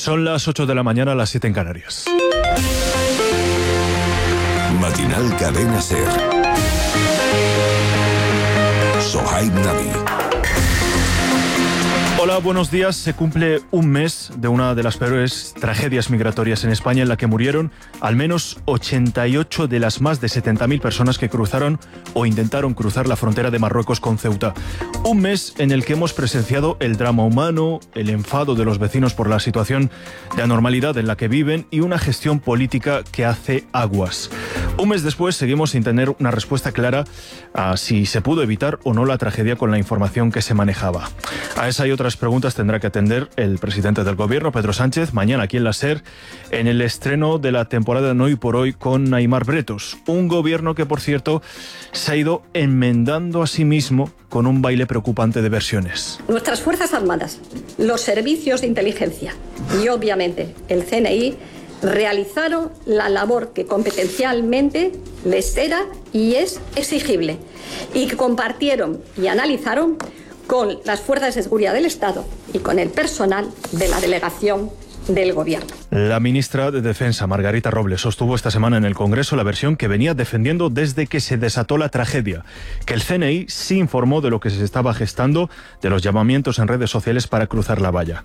Son las 8 de la mañana, las 7 en Canarias. Matinal Cadena SER. Sohaib Nabi. Hola, buenos días. Se cumple un mes de una de las peores tragedias migratorias en España, en la que murieron al menos 88 de las más de 70.000 personas que cruzaron o intentaron cruzar la frontera de Marruecos con Ceuta. Un mes en el que hemos presenciado el drama humano, el enfado de los vecinos por la situación de anormalidad en la que viven y una gestión política que hace aguas. Un mes después seguimos sin tener una respuesta clara a si se pudo evitar o no la tragedia con la información que se manejaba. A esa y otras preguntas tendrá que atender el presidente del gobierno, Pedro Sánchez, mañana aquí en la SER, en el estreno de la temporada de Hoy por Hoy con Aimar Bretos. Un gobierno que, por cierto, se ha ido enmendando a sí mismo con un baile preocupante de versiones. Nuestras Fuerzas Armadas, los servicios de inteligencia y, obviamente, el CNI realizaron la labor que competencialmente les era y es exigible, y que compartieron y analizaron con las fuerzas de seguridad del Estado y con el personal de la delegación del Gobierno. La ministra de Defensa, Margarita Robles, sostuvo esta semana en el Congreso la versión que venía defendiendo desde que se desató la tragedia, que el CNI sí informó de lo que se estaba gestando, de los llamamientos en redes sociales para cruzar la valla.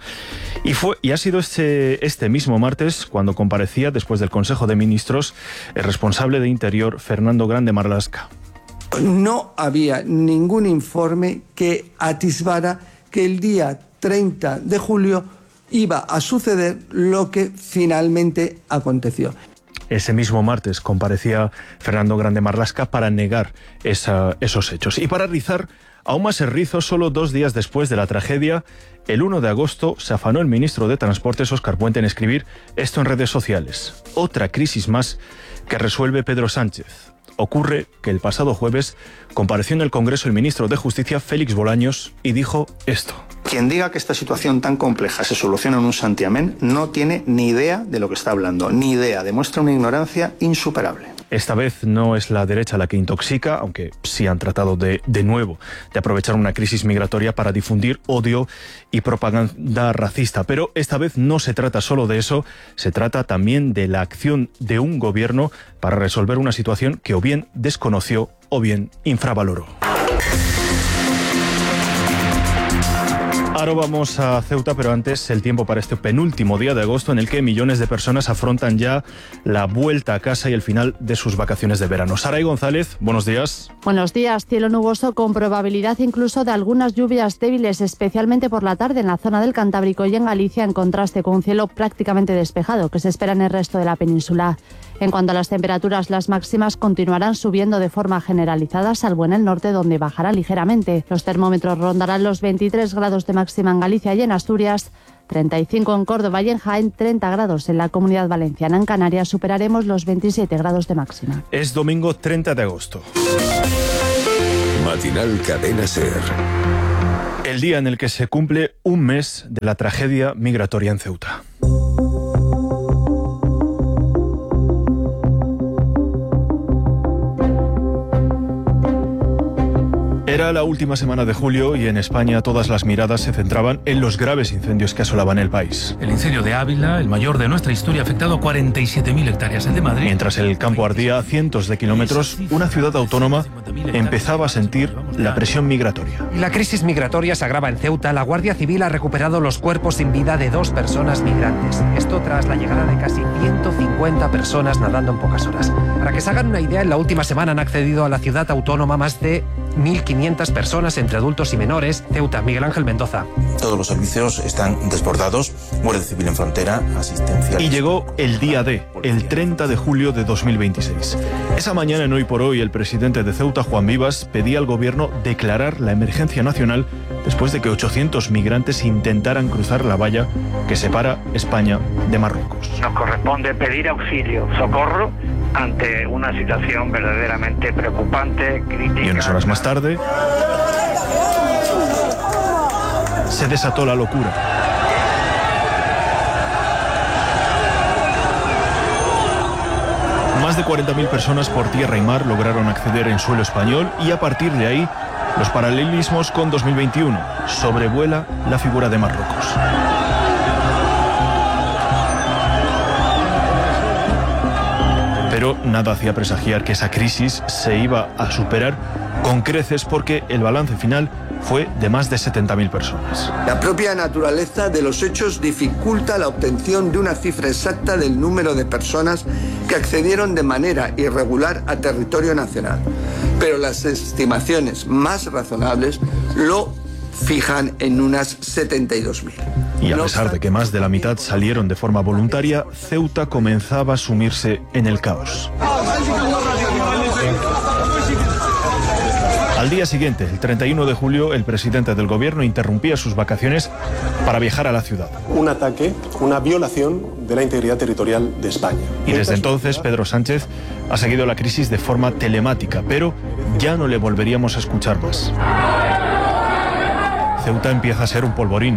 Y ha sido este mismo martes cuando comparecía, después del Consejo de Ministros, el responsable de Interior, Fernando Grande Marlaska. No había ningún informe que atisbara que el día 30 de julio iba a suceder lo que finalmente aconteció. Ese mismo martes comparecía Fernando Grande Marlaska para negar esos hechos. Y para rizar aún más el rizo, solo 2 días después de la tragedia, el 1 de agosto, se afanó el ministro de Transportes, Óscar Puente, en escribir esto en redes sociales. Otra crisis más que resuelve Pedro Sánchez. Ocurre que el pasado jueves compareció en el Congreso el ministro de Justicia, Félix Bolaños, y dijo esto. Quien diga que esta situación tan compleja se soluciona en un santiamén no tiene ni idea de lo que está hablando, ni idea, demuestra una ignorancia insuperable. Esta vez no es la derecha la que intoxica, aunque sí han tratado de nuevo de aprovechar una crisis migratoria para difundir odio y propaganda racista. Pero esta vez no se trata solo de eso, se trata también de la acción de un gobierno para resolver una situación que o bien desconoció o bien infravaloró. Ahora vamos a Ceuta, pero antes el tiempo para este penúltimo día de agosto, en el que millones de personas afrontan ya la vuelta a casa y el final de sus vacaciones de verano. Saray González, buenos días. Buenos días. Cielo nuboso con probabilidad incluso de algunas lluvias débiles, especialmente por la tarde en la zona del Cantábrico y en Galicia, en contraste con un cielo prácticamente despejado que se espera en el resto de la península. En cuanto a las temperaturas, las máximas continuarán subiendo de forma generalizada, salvo en el norte, donde bajará ligeramente. Los termómetros rondarán los 23 grados de máxima en Galicia y en Asturias, 35 en Córdoba y en Jaén, 30 grados en la Comunidad Valenciana. En Canarias superaremos los 27 grados de máxima. Es domingo 30 de agosto. Matinal Cadena SER. El día en el que se cumple un mes de la tragedia migratoria en Ceuta. Era la última semana de julio y en España todas las miradas se centraban en los graves incendios que asolaban el país. El incendio de Ávila, el mayor de nuestra historia, ha afectado a 47.000 hectáreas. El de Madrid. Mientras el campo ardía a cientos de kilómetros, una ciudad autónoma empezaba a sentir la presión migratoria. La crisis migratoria se agrava en Ceuta. La Guardia Civil ha recuperado los cuerpos sin vida de 2 personas migrantes. Esto tras la llegada de casi 150 personas nadando en pocas horas. Para que se hagan una idea, en la última semana han accedido a la ciudad autónoma más de 1.500 personas entre adultos y menores. Ceuta, Miguel Ángel Mendoza. Todos los servicios están desbordados, Guardia Civil en frontera, asistencia... Y llegó el día D, el 30 de julio de 2026. Esa mañana en Hoy por Hoy, el presidente de Ceuta, Juan Vivas, pedía al gobierno declarar la emergencia nacional después de que 800 migrantes intentaran cruzar la valla que separa España de Marruecos. Nos corresponde pedir auxilio, socorro, ante una situación verdaderamente preocupante, crítica. Y unas horas más tarde se desató la locura. Más de 40.000 personas por tierra y mar lograron acceder en suelo español y a partir de ahí los paralelismos con 2021. Sobrevuela la figura de Marruecos. Pero nada hacía presagiar que esa crisis se iba a superar con creces, porque el balance final fue de más de 70.000 personas. La propia naturaleza de los hechos dificulta la obtención de una cifra exacta del número de personas que accedieron de manera irregular a territorio nacional. Pero las estimaciones más razonables lo fijan en unas 72.000. Y a pesar de que más de la mitad salieron de forma voluntaria, Ceuta comenzaba a sumirse en el caos. Al día siguiente, el 31 de julio, el presidente del gobierno interrumpía sus vacaciones para viajar a la ciudad. Un ataque, una violación de la integridad territorial de España. Y desde entonces, Pedro Sánchez ha seguido la crisis de forma telemática, pero ya no le volveríamos a escuchar más. Ceuta empieza a ser un polvorín.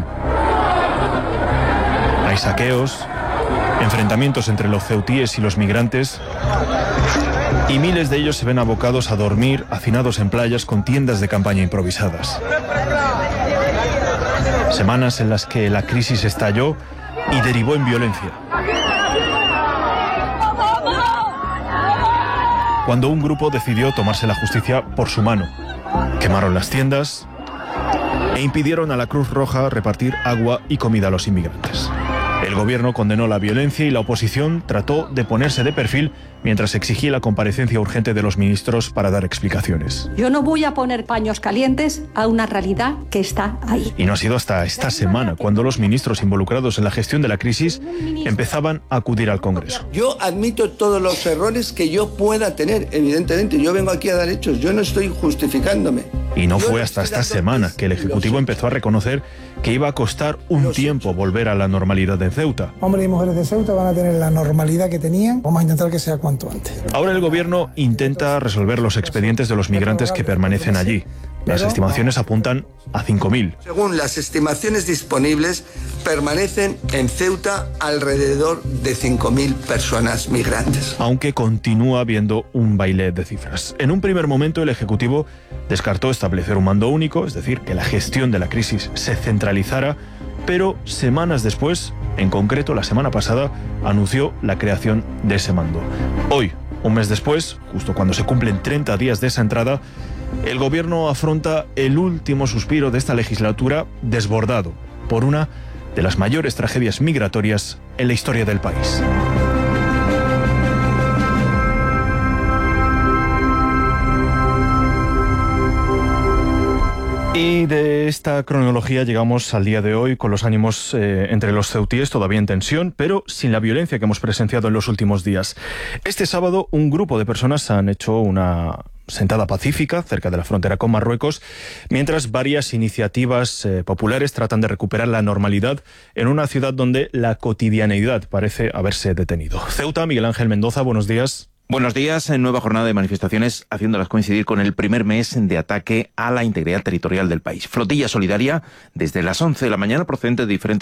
Hay saqueos, enfrentamientos entre los ceutíes y los migrantes, y miles de ellos se ven abocados a dormir hacinados en playas con tiendas de campaña improvisadas. Semanas en las que la crisis estalló y derivó en violencia. Cuando un grupo decidió tomarse la justicia por su mano, quemaron las tiendas e impidieron a la Cruz Roja repartir agua y comida a los inmigrantes. El gobierno condenó la violencia y la oposición trató de ponerse de perfil mientras exigía la comparecencia urgente de los ministros para dar explicaciones. Yo no voy a poner paños calientes a una realidad que está ahí. Y no ha sido hasta esta semana cuando los ministros involucrados en la gestión de la crisis empezaban a acudir al Congreso. Yo admito todos los errores que yo pueda tener, evidentemente. Yo vengo aquí a dar hechos, yo no estoy justificándome. Y no fue hasta esta semana que el Ejecutivo empezó a reconocer que iba a costar un tiempo volver a la normalidad en Ceuta. Hombres y mujeres de Ceuta van a tener la normalidad que tenían. Vamos a intentar que sea cuanto antes. Ahora el gobierno intenta resolver los expedientes de los migrantes que permanecen allí. Las estimaciones apuntan a 5.000. Según las estimaciones disponibles, permanecen en Ceuta alrededor de 5.000 personas migrantes. Aunque continúa habiendo un baile de cifras. En un primer momento el Ejecutivo descartó establecer un mando único, es decir, que la gestión de la crisis se centralizara, pero semanas después, en concreto la semana pasada, anunció la creación de ese mando. Hoy, un mes después, justo cuando se cumplen 30 días de esa entrada, el gobierno afronta el último suspiro de esta legislatura, desbordado por una de las mayores tragedias migratorias en la historia del país. Y de esta cronología llegamos al día de hoy con los ánimos entre los ceutíes todavía en tensión, pero sin la violencia que hemos presenciado en los últimos días. Este sábado un grupo de personas han hecho una sentada pacífica cerca de la frontera con Marruecos, mientras varias iniciativas populares tratan de recuperar la normalidad en una ciudad donde la cotidianeidad parece haberse detenido. Ceuta, Miguel Ángel Mendoza, buenos días. Buenos días. En nueva jornada de manifestaciones, haciéndolas coincidir con el primer mes de ataque a la integridad territorial del país. Flotilla solidaria desde las 11 de la mañana procedente de diferentes